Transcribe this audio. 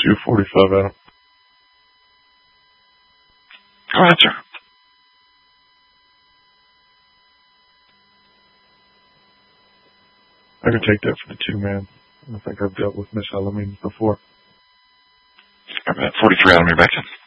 245, Adam. Go ahead, sir. I can take that for the 2-man. I think I've dealt with Miss Alamines before. 43 Alamir back in.